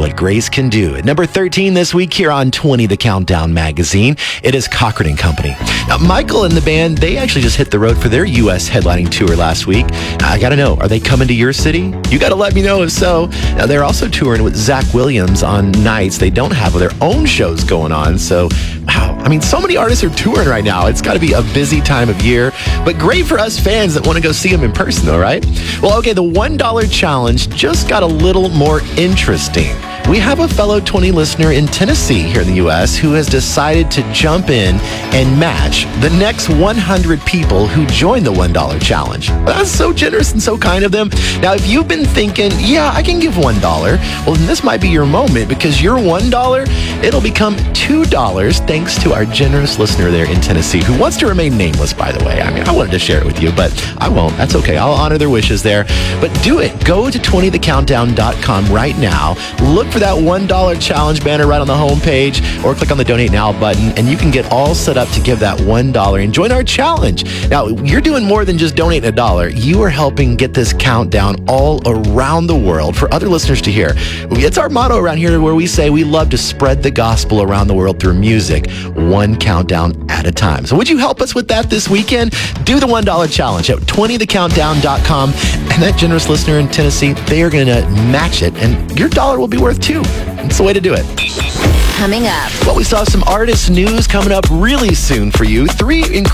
what grace can do. At number 13 this week here on 20 The Countdown magazine, it is Cochran & Company. Now, Michael and the band, they actually just hit the road for their U.S. headlining tour last week. I got to know, are they coming to your city? You got to let me know if so. Now, they're also touring with Zach Williams on nights they don't have their own shows going on. So, wow. I mean, so many artists are touring right now. It's got to be a busy time of year, but great for us fans that want to go see them in person, though, right? Well, okay, the $1 challenge just got a little more interesting. We have a fellow 20 listener in Tennessee here in the U.S. who has decided to jump in and match the next 100 people who join the $1 challenge. That's so generous and so kind of them. Now, if you've been thinking, yeah, I can give $1, well, then this might be your moment, because your $1, it'll become $2 thanks to our generous listener there in Tennessee who wants to remain nameless, by the way. I mean, I wanted to share it with you, but I won't. That's okay. I'll honor their wishes there. But do it. Go to 20thecountdown.com right now. Look for that $1 challenge banner right on the homepage, or click on the Donate Now button, and you can get all set up to give that $1 and join our challenge. Now, you're doing more than just donating $1. You are helping get this countdown all around the world for other listeners to hear. It's our motto around here, where we say we love to spread the gospel around the world through music, one countdown at a time. So would you help us with that this weekend? Do the $1 challenge at 20thecountdown.com, and that generous listener in Tennessee, they are going to match it, and your dollar will be worth $2. It's the way to do it. Coming up. Well, we saw some artist news coming up really soon for you. 3 incredible